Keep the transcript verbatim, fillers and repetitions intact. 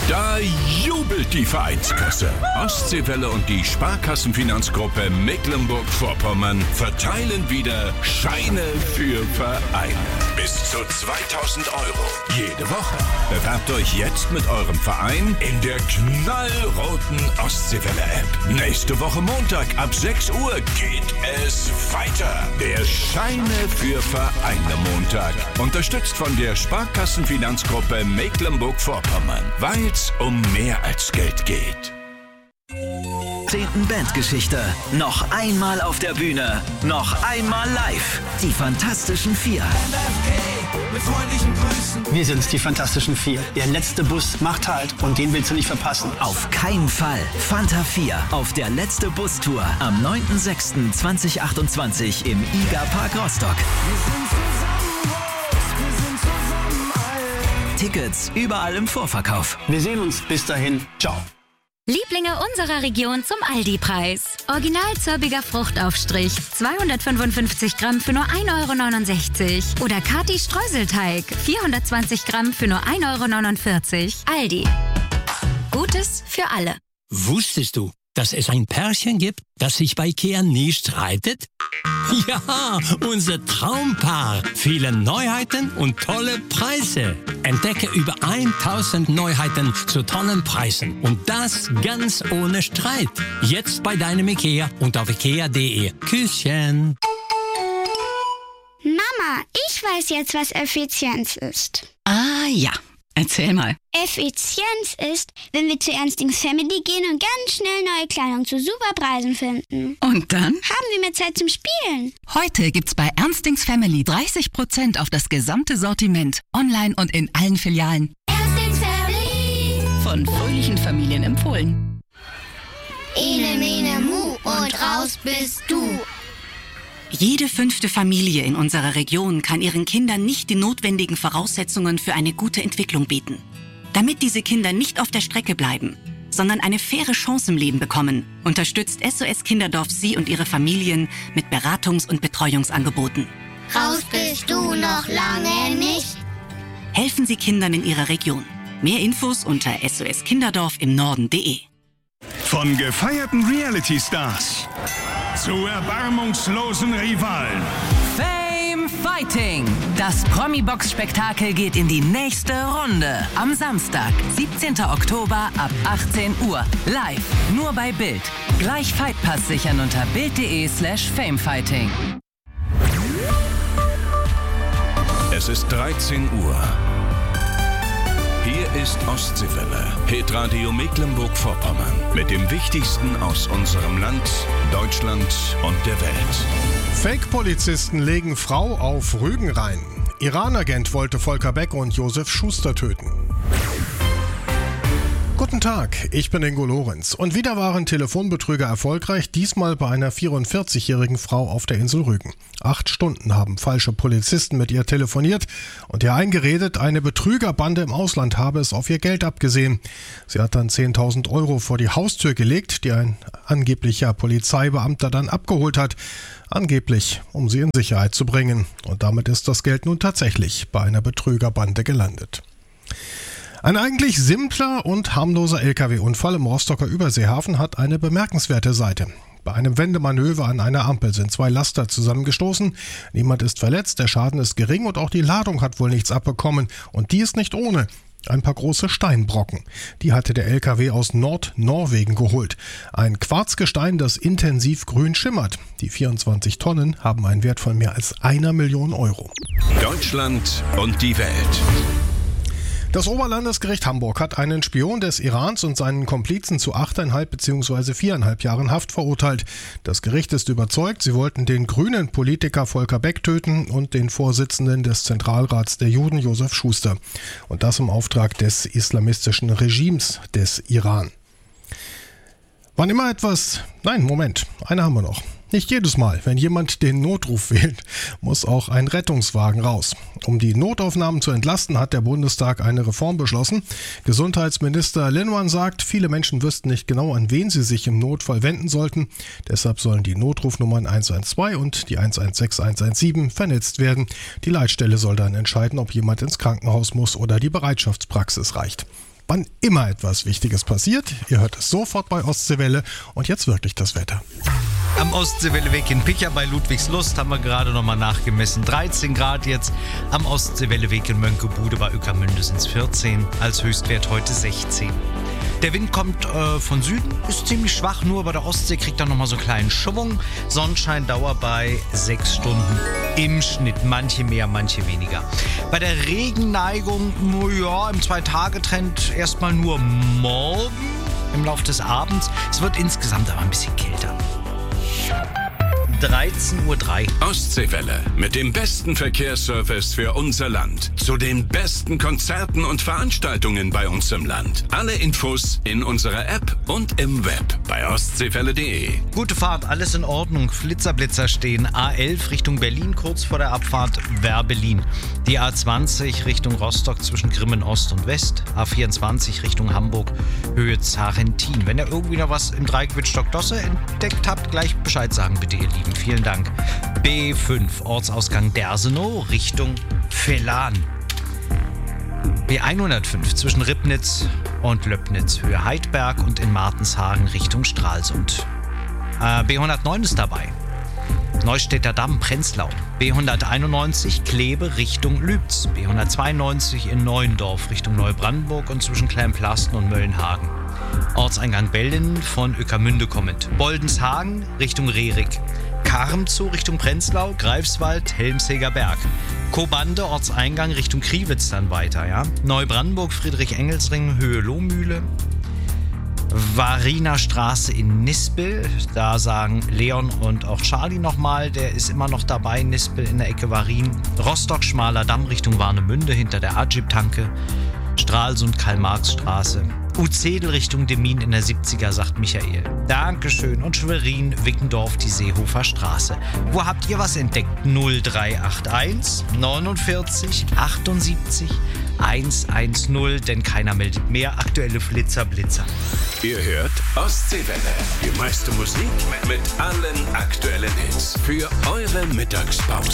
Da jubelt die Vereinskasse. Ostseewelle und die Sparkassenfinanzgruppe Mecklenburg-Vorpommern verteilen wieder Scheine für Verein. Bis zu zweitausend Euro jede Woche. Bewerbt euch jetzt mit eurem Verein in der knallroten Ostseewelle-App. Nächste Woche Montag ab sechs Uhr geht es weiter. Der Scheine für Vereine Montag. Unterstützt von der Sparkassenfinanzgruppe Mecklenburg-Vorpommern. Weil es um mehr als Geld geht. zehnten Bandgeschichte. Noch einmal auf der Bühne. Noch einmal live. Die Fantastischen Vier. Wir sind die Fantastischen Vier. Der letzte Bus macht Halt und den willst du nicht verpassen. Auf keinen Fall. Fanta vier auf der letzte Bustour am neunten sechsten zweitausendachtundzwanzig im I G A Park Rostock. Tickets überall im Vorverkauf. Wir sehen uns. Bis dahin. Ciao. Lieblinge unserer Region zum Aldi-Preis. Original zirbiger Fruchtaufstrich, zweihundertfünfundfünfzig Gramm für nur ein Euro neunundsechzig. Oder Kati Streuselteig, vierhundertzwanzig Gramm für nur ein Euro neunundvierzig. Aldi. Gutes für alle. Wusstest du, dass es ein Pärchen gibt, das sich bei Ikea nie streitet? Ja, unser Traumpaar. Viele Neuheiten und tolle Preise. Entdecke über tausend Neuheiten zu tollen Preisen. Und das ganz ohne Streit. Jetzt bei deinem Ikea und auf ikea punkt de. Küsschen. Mama, ich weiß jetzt, was Effizienz ist. Ah ja, erzähl mal. Effizienz ist, wenn wir zu Ernstings Family gehen und ganz schnell neue Kleidung zu super Preisen finden. Und dann? Haben wir mehr Zeit zum Spielen. Heute gibt's bei Ernstings Family dreißig Prozent auf das gesamte Sortiment. Online und in allen Filialen. Ernstings Family. Von fröhlichen Familien empfohlen. Ene, mene, mu und raus bist du. Jede fünfte Familie in unserer Region kann ihren Kindern nicht die notwendigen Voraussetzungen für eine gute Entwicklung bieten. Damit diese Kinder nicht auf der Strecke bleiben, sondern eine faire Chance im Leben bekommen, unterstützt S O S Kinderdorf Sie und Ihre Familien mit Beratungs- und Betreuungsangeboten. Raus bist du noch lange nicht. Helfen Sie Kindern in Ihrer Region. Mehr Infos unter S O S Kinderdorf im Norden punkt de. Von gefeierten Reality-Stars zu erbarmungslosen Rivalen. Fame Fighting. Das Promi-Box-Spektakel geht in die nächste Runde. Am Samstag, siebzehnten Oktober ab achtzehn Uhr. Live, nur bei Bild. Gleich Fightpass sichern unter bild punkt de slash famefighting. Es ist dreizehn Uhr. Hier ist Ostseewelle, Hitradio Mecklenburg-Vorpommern. Mit dem Wichtigsten aus unserem Land, Deutschland und der Welt. Fake-Polizisten legen Frau auf Rügen rein. Iran-Agent wollte Volker Beck und Josef Schuster töten. Guten Tag, ich bin Ingo Lorenz. Und wieder waren Telefonbetrüger erfolgreich, diesmal bei einer vierundvierzigjährigen Frau auf der Insel Rügen. Acht Stunden haben falsche Polizisten mit ihr telefoniert und ihr eingeredet, eine Betrügerbande im Ausland habe es auf ihr Geld abgesehen. Sie hat dann zehntausend Euro vor die Haustür gelegt, die ein angeblicher Polizeibeamter dann abgeholt hat. Angeblich, um sie in Sicherheit zu bringen. Und damit ist das Geld nun tatsächlich bei einer Betrügerbande gelandet. Ein eigentlich simpler und harmloser L K W-Unfall im Rostocker Überseehafen hat eine bemerkenswerte Seite. Bei einem Wendemanöver an einer Ampel sind zwei Laster zusammengestoßen. Niemand ist verletzt, der Schaden ist gering und auch die Ladung hat wohl nichts abbekommen. Und die ist nicht ohne. Ein paar große Steinbrocken. Die hatte der L K W aus Nordnorwegen geholt. Ein Quarzgestein, das intensiv grün schimmert. Die vierundzwanzig Tonnen haben einen Wert von mehr als einer Million Euro. Deutschland und die Welt. Das Oberlandesgericht Hamburg hat einen Spion des Irans und seinen Komplizen zu achteinhalb bzw. viereinhalb Jahren Haft verurteilt. Das Gericht ist überzeugt, sie wollten den grünen Politiker Volker Beck töten und den Vorsitzenden des Zentralrats der Juden Josef Schuster. Und das im Auftrag des islamistischen Regimes des Iran. Wann immer etwas... Nein, Moment, eine haben wir noch. Nicht jedes Mal, wenn jemand den Notruf wählt, muss auch ein Rettungswagen raus. Um die Notaufnahmen zu entlasten, hat der Bundestag eine Reform beschlossen. Gesundheitsminister Linnemann sagt, viele Menschen wüssten nicht genau, an wen sie sich im Notfall wenden sollten. Deshalb sollen die Notrufnummern eins eins zwei und die eins eins sechs eins eins sieben vernetzt werden. Die Leitstelle soll dann entscheiden, ob jemand ins Krankenhaus muss oder die Bereitschaftspraxis reicht. Wann immer etwas Wichtiges passiert, ihr hört es sofort bei Ostseewelle. Und jetzt wirklich das Wetter. Am Ostseewelleweg in Picha bei Ludwigslust haben wir gerade nochmal nachgemessen. dreizehn Grad jetzt. Am Ostseewelleweg in Mönckebude bei Ueckermünde sind es vierzehn. Als Höchstwert heute sechzehn. Der Wind kommt äh, von Süden, ist ziemlich schwach. Nur bei der Ostsee kriegt er nochmal so einen kleinen Schwung. Sonnenscheindauer bei sechs Stunden im Schnitt. Manche mehr, manche weniger. Bei der Regenneigung, ja, im Zwei-Tage-Trend erstmal nur morgen im Laufe des Abends. Es wird insgesamt aber ein bisschen kälter. dreizehn Uhr drei. Ostseewelle mit dem besten Verkehrsservice für unser Land. Zu den besten Konzerten und Veranstaltungen bei uns im Land. Alle Infos in unserer App und im Web bei ostseewelle punkt de. Gute Fahrt, alles in Ordnung. Flitzer-Blitzer stehen. A elf Richtung Berlin, kurz vor der Abfahrt Werbelin. Die A zwanzig Richtung Rostock zwischen Grimmen Ost und West. A vierundzwanzig Richtung Hamburg, Höhe Zarentin. Wenn ihr irgendwie noch was im Dreieck Wittstock-Dosse entdeckt habt, gleich Bescheid sagen bitte, ihr Lieben. Vielen Dank. B fünf, Ortsausgang Dersenow, Richtung Velan. B hundertfünf, zwischen Ribnitz und Löbnitz, Höhe Heidberg und in Martenshagen, Richtung Stralsund. Äh, B hundertneun ist dabei. Neustädter Damm, Prenzlau. B hunderteinundneunzig, Kleve, Richtung Lübz. B hundertzweiundneunzig in Neuendorf, Richtung Neubrandenburg und zwischen Kleinplasten und Möllenhagen. Ortseingang Bellin von Ueckermünde kommend. Boldenshagen, Richtung Rerik. Karmzow Richtung Prenzlau, Greifswald, Helmseger Berg. Kobande, Ortseingang Richtung Kriwitz dann weiter, ja. Neubrandenburg, Friedrich-Engelsring, Höhe Lohmühle. Variner Straße in Nispel, da sagen Leon und auch Charlie nochmal, der ist immer noch dabei, Nispel in der Ecke Varin. Rostock, Schmaler Damm Richtung Warnemünde hinter der Ajib-Tanke. Stralsund, Karl-Marx-Straße. Uzedel Richtung Demmin in der siebziger, sagt Michael. Dankeschön. Und Schwerin, Wickendorf, die Seehofer Straße. Wo habt ihr was entdeckt? null drei acht eins neunundvierzig achtundsiebzig hundertzehn, denn keiner meldet mehr. Aktuelle Flitzer, Blitzer. Ihr hört Ostseewelle. Die meiste Musik mit allen aktuellen Hits. Für eure Mittagspause.